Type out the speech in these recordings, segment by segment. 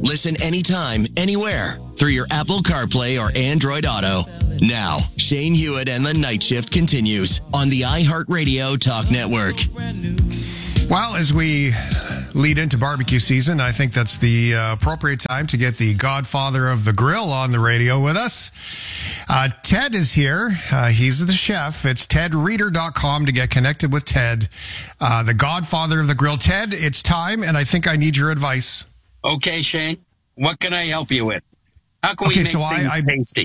Listen anytime, anywhere through your Apple CarPlay or Android Auto. Now, Shane Hewitt and the Night Shift continues on the iHeartRadio Talk Network. Well, as we lead into barbecue season, I think that's the appropriate time to get the godfather of the grill on the radio with us. Ted is here. He's the chef. It's tedreader.com to get connected with Ted, the godfather of the grill. Ted, it's time, and I think I need your advice. Okay, Shane. What can I help you with? How can we make things tasty?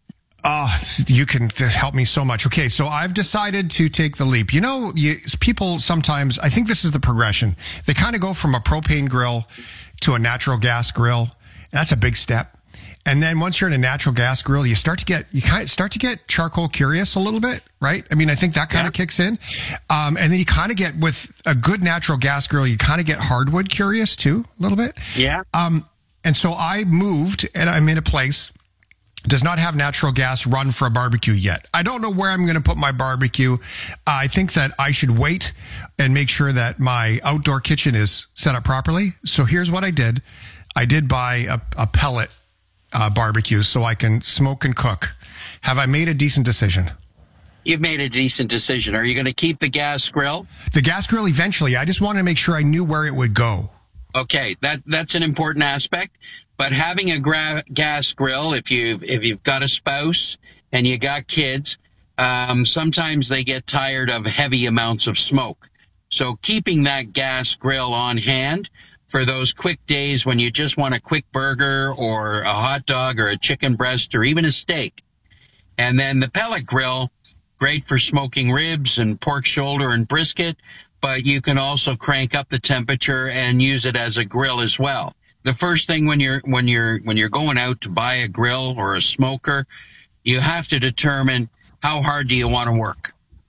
You can help me so much. Okay, so I've decided to take the leap. You know, people sometimes, I think this is the progression. They kind of go from a propane grill to a natural gas grill. That's a big step. And then once you're in a natural gas grill, you start to get charcoal curious a little bit, right? I mean, I think that kind of kicks in. And then you kind of get, with a good natural gas grill, you kind of get hardwood curious too, a little bit. Yeah. And so I moved, and I'm in a place does not have natural gas run for a barbecue yet. I don't know where I'm going to put my barbecue. I think that I should wait and make sure that my outdoor kitchen is set up properly. So here's what I did. I did buy a pellet barbecue so I can smoke and cook. Have I made a decent decision? You've made a decent decision. Are you going to keep the gas grill? The gas grill eventually. I just wanted to make sure I knew where it would go. Okay, that's an important aspect. But having a gas grill, if you've got a spouse and you got kids, sometimes they get tired of heavy amounts of smoke. So keeping that gas grill on hand for those quick days when you just want a quick burger or a hot dog or a chicken breast or even a steak. And then the pellet grill, great for smoking ribs and pork shoulder and brisket, but you can also crank up the temperature and use it as a grill as well. The first thing when you're going out to buy a grill or a smoker, you have to determine how hard do you want to work.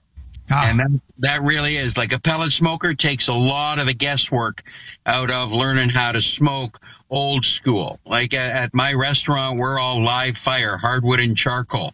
And that really is, like, a pellet smoker takes a lot of the guesswork out of learning how to smoke old school. Like at my restaurant, we're all live fire, hardwood and charcoal.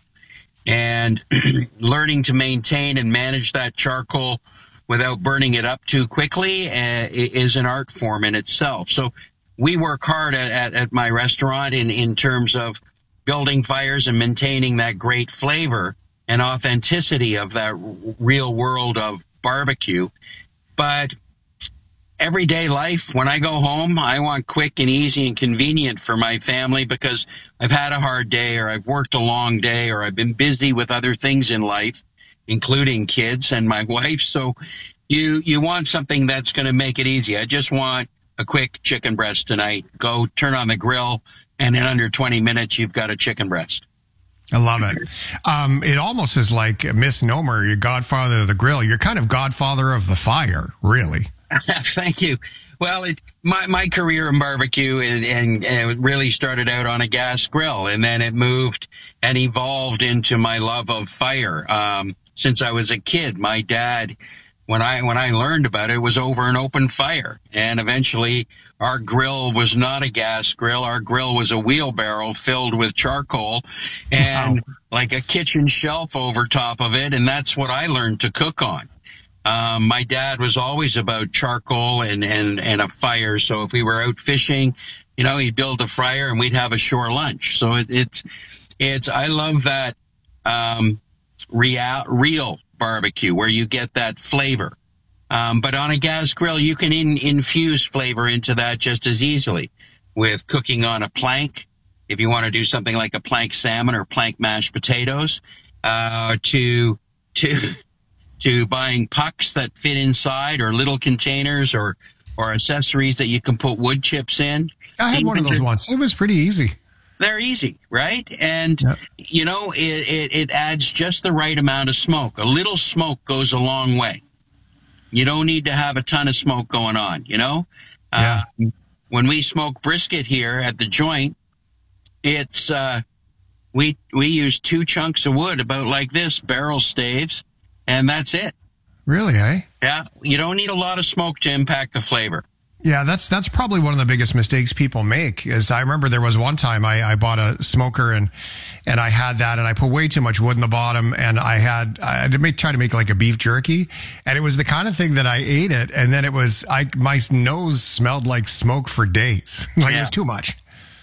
And learning to maintain and manage that charcoal without burning it up too quickly is an art form in itself. So we work hard at my restaurant in terms of building fires and maintaining that great flavor and authenticity of that real world of barbecue. But everyday life, when I go home, I want quick and easy and convenient for my family because I've had a hard day or I've worked a long day or I've been busy with other things in life, including kids and my wife. So you want something that's going to make it easy. I just want a quick chicken breast tonight. Go turn on the grill, and in under 20 minutes, you've got a chicken breast. I love it. It almost is like a misnomer. You're godfather of the grill. You're kind of godfather of the fire, really. Thank you. Well, my career in barbecue and it really started out on a gas grill, and then it moved and evolved into my love of fire. Since I was a kid, my dad, when I learned about it, was over an open fire. And eventually our grill was not a gas grill. Our grill was a wheelbarrow filled with charcoal and like a kitchen shelf over top of it. And that's what I learned to cook on. My dad was always about charcoal and a fire. So if we were out fishing, he'd build a fire and we'd have a shore lunch. So I love that, real barbecue where you get that flavor. But on a gas grill, you can infuse flavor into that just as easily with cooking on a plank. If you want to do something like a plank salmon or plank mashed potatoes, to buying pucks that fit inside or little containers or accessories that you can put wood chips in. I had one of those once. It was pretty easy. They're easy, right? And, it adds just the right amount of smoke. A little smoke goes a long way. You don't need to have a ton of smoke going on, Yeah. When we smoke brisket here at the joint, it's, we use 2 chunks of wood about like this, barrel staves, and that's it. Really, eh? Yeah. You don't need a lot of smoke to impact the flavor. Yeah, that's probably one of the biggest mistakes people make. Is I remember there was one time I bought a smoker and I had that and I put way too much wood in the bottom and I tried to make like a beef jerky and it was the kind of thing that I ate it and then it was my nose smelled like smoke for days. It was too much.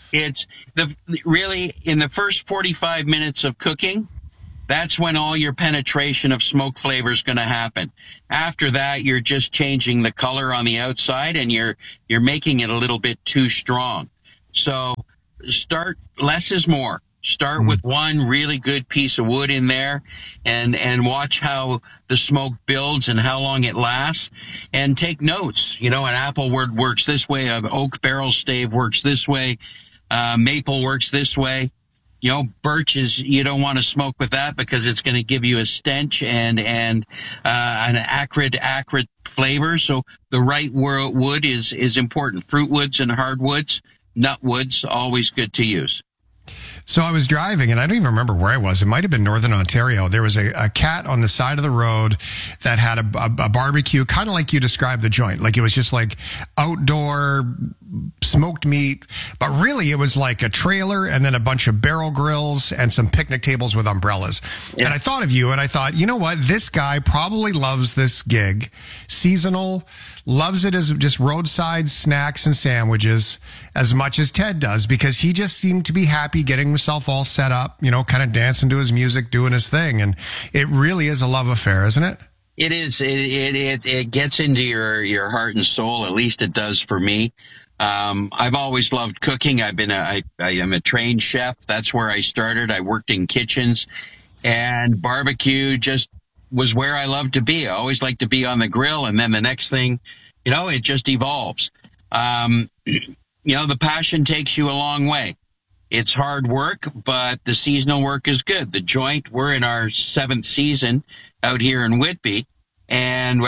It's really in the first 45 minutes of cooking. That's when all your penetration of smoke flavor is going to happen. After that, you're just changing the color on the outside, and you're making it a little bit too strong. So less is more. Start with one really good piece of wood in there, and watch how the smoke builds and how long it lasts, and take notes. An apple wood works this way, an oak barrel stave works this way, maple works this way. Birch you don't want to smoke with that because it's going to give you a stench and an acrid flavor. So the right wood is important. Fruit woods and hardwoods, nut woods, always good to use. So I was driving, and I don't even remember where I was. It might have been Northern Ontario. There was a cat on the side of the road that had a barbecue, kind of like you described the joint. Like it was just like outdoor smoked meat, but really it was like a trailer and then a bunch of barrel grills and some picnic tables with umbrellas. Yeah. And I thought of you, and I thought, you know what? This guy probably loves this gig. Seasonal, loves it as just roadside snacks and sandwiches as much as Ted does, because he just seemed to be happy getting himself all set up, kind of dancing to his music, doing his thing. And it really is a love affair, isn't it? It is. It gets into your heart and soul. At least it does for me. I've always loved cooking. I am a trained chef. That's where I started. I worked in kitchens, and barbecue just was where I loved to be. I always liked to be on the grill, and then the next thing, it just evolves. The passion takes you a long way. It's hard work, but the seasonal work is good. The joint, we're in our 7th season out here in Whitby, and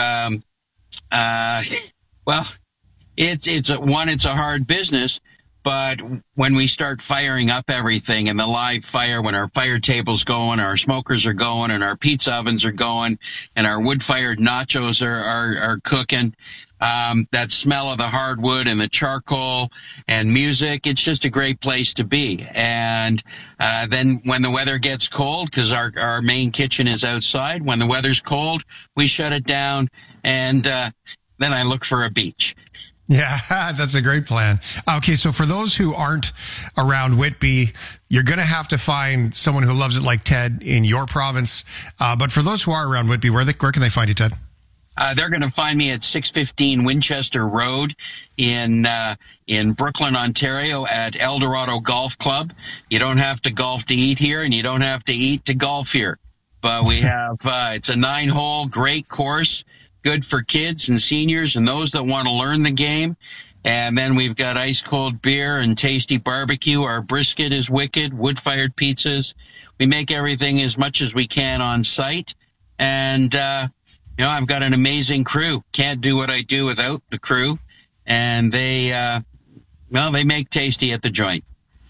it's a hard business, but when we start firing up everything and the live fire, when our fire table's going, our smokers are going, and our pizza ovens are going, and our wood-fired nachos are cooking, that smell of the hardwood and the charcoal and music, it's just a great place to be. And then when the weather gets cold, because our main kitchen is outside, when the weather's cold, we shut it down, and then I look for a beach. Yeah, that's a great plan. Okay, so for those who aren't around Whitby, you're going to have to find someone who loves it like Ted in your province. But for those who are around Whitby, where can they find you, Ted? They're going to find me at 615 Winchester Road in Brooklyn, Ontario, at Eldorado Golf Club. You don't have to golf to eat here, and you don't have to eat to golf here. But we have it's a 9-hole, great course. Good for kids and seniors and those that want to learn the game. And then we've got ice cold beer and tasty barbecue. Our brisket is wicked, wood-fired pizzas. We make everything as much as we can on site. And, I've got an amazing crew. Can't do what I do without the crew. And they make tasty at the joint.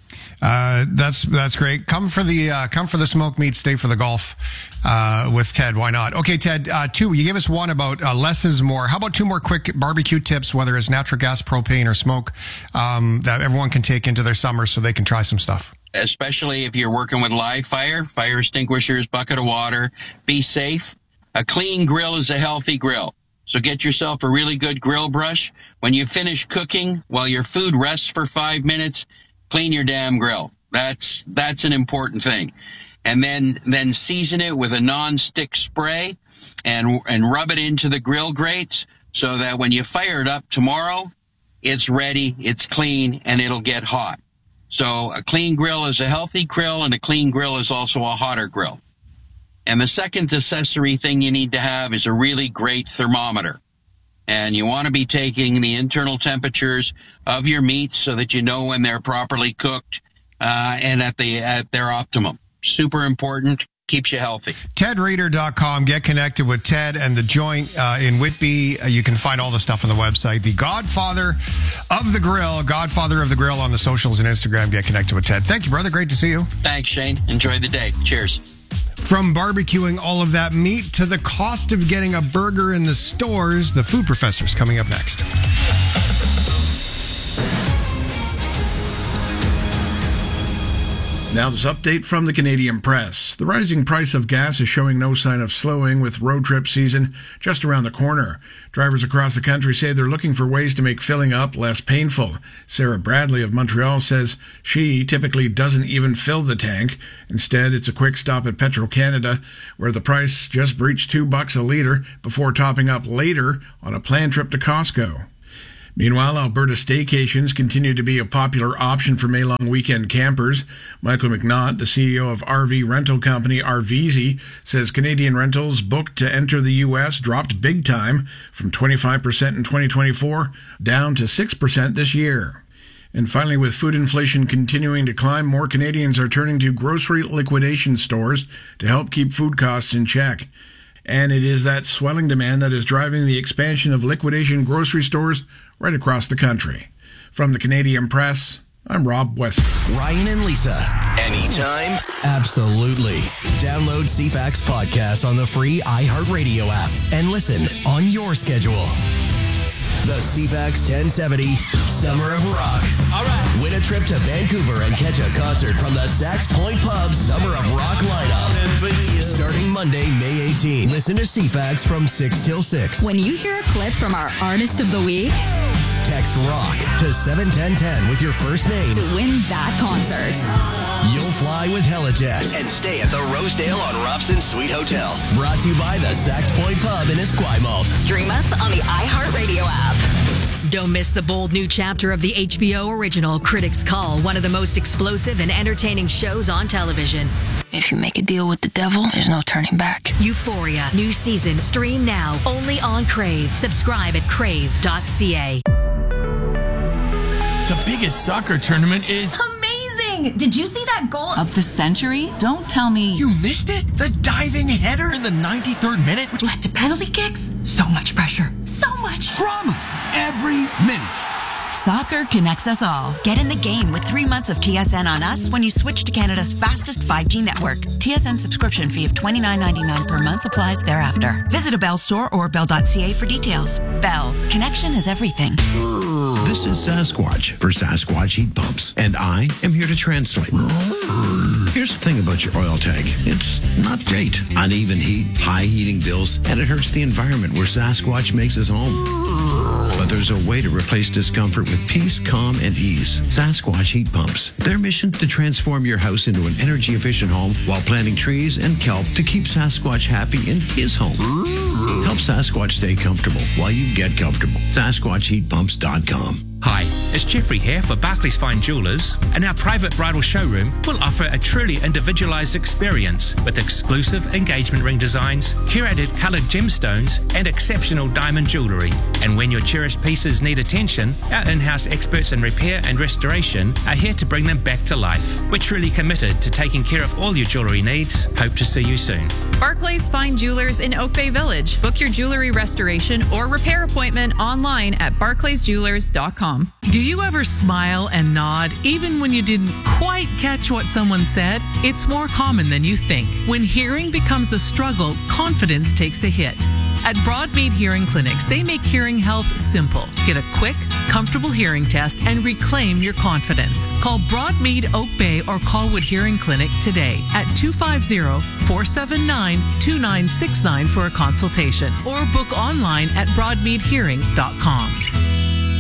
That's great. Come for the smoked meat, stay for the golf, with Ted. Why not? Okay, Ted, 2, you gave us one about, less is more. How about 2 more quick barbecue tips, whether it's natural gas, propane, or smoke, that everyone can take into their summer so they can try some stuff? Especially if you're working with live fire extinguishers, bucket of water, be safe. A clean grill is a healthy grill. So get yourself a really good grill brush. When you finish cooking, while your food rests for 5 minutes, clean your damn grill. That's an important thing. And then season it with a non-stick spray and rub it into the grill grates so that when you fire it up tomorrow, it's ready, it's clean, and it'll get hot. So a clean grill is a healthy grill, and a clean grill is also a hotter grill. And the second accessory thing you need to have is a really great thermometer. And you want to be taking the internal temperatures of your meats so that you know when they're properly cooked and at their optimum. Super important. Keeps you healthy. TedRaider.com. Get connected with Ted and the joint in Whitby. You can find all the stuff on the website. The Godfather of the Grill on the socials and Instagram. Get connected with Ted. Thank you, brother. Great to see you. Thanks, Shane. Enjoy the day. Cheers. From barbecuing all of that meat to the cost of getting a burger in the stores, the Food Professor's coming up next. Now this update from the Canadian Press. The rising price of gas is showing no sign of slowing, with road trip season just around the corner. Drivers across the country say they're looking for ways to make filling up less painful. Sarah Bradley of Montreal says she typically doesn't even fill the tank. Instead, it's a quick stop at Petro-Canada, where the price just breached $2 a litre before topping up later on a planned trip to Costco. Meanwhile, Alberta staycations continue to be a popular option for May-long weekend campers. Michael McNaught, the CEO of RV rental company RVeasy, says Canadian rentals booked to enter the U.S. dropped big time from 25% in 2024 down to 6% this year. And finally, with food inflation continuing to climb, more Canadians are turning to grocery liquidation stores to help keep food costs in check. And it is that swelling demand that is driving the expansion of liquidation grocery stores right across the country. From the Canadian Press, I'm Rob West. Ryan and Lisa. Anytime? Absolutely. Download CFAX podcast on the free iHeartRadio app and listen on your schedule. The CFAX 1070 Summer of Rock. All right. Win a trip to Vancouver and catch a concert from the Sax Point Pub Summer of Rock lineup. Starting Monday, May 18. Listen to CFAX from 6 till 6. When you hear a clip from our Artist of the Week, text ROCK to 71010 with your first name to win that concert. You'll fly with Helijet and stay at the Rosedale on Robson Suite Hotel. Brought to you by the Sax Point Pub in Esquimalt. Stream us on the iHeartRadio app. Don't miss the bold new chapter of the HBO original Critics Call, one of the most explosive and entertaining shows on television. If you make a deal with the devil, there's no turning back. Euphoria, new season, stream now, only on Crave. Subscribe at crave.ca. The biggest soccer tournament is amazing! Did you see that goal of the century? Don't tell me you missed it. The diving header in the 93rd minute, which led to penalty kicks. So much pressure, so much drama every minute. Soccer connects us all. Get in the game with 3 months of TSN on us when you switch to Canada's fastest 5G network. TSN subscription fee of $29.99 per month applies thereafter. Visit a Bell store or bell.ca for details. Bell. Connection is everything. This is Sasquatch for Sasquatch Heat Pumps, and I am here to translate. Here's the thing about your oil tank. It's not great. Uneven heat, high heating bills, and it hurts the environment where Sasquatch makes his home. But there's a way to replace discomfort with peace, calm, and ease. Sasquatch Heat Pumps. Their mission to transform your house into an energy-efficient home while planting trees and kelp to keep Sasquatch happy in his home. Help Sasquatch stay comfortable while you get comfortable. SasquatchHeatPumps.com. Hi, it's Jeffrey here for Barclays Fine Jewelers, and our private bridal showroom will offer a truly individualized experience with exclusive engagement ring designs, curated colored gemstones, and exceptional diamond jewelry. And when your cherished pieces need attention, our in-house experts in repair and restoration are here to bring them back to life. We're truly committed to taking care of all your jewelry needs. Hope to see you soon. Barclays Fine Jewelers in Oak Bay Village. Book your jewelry restoration or repair appointment online at barclaysjewelers.com. Do you ever smile and nod even when you didn't quite catch what someone said? It's more common than you think. When hearing becomes a struggle, confidence takes a hit. At Broadmead Hearing Clinics, they make hearing health simple. Get a quick, comfortable hearing test and reclaim your confidence. Call Broadmead Oak Bay or Colwood Hearing Clinic today at 250-479-2969 for a consultation or book online at broadmeadhearing.com.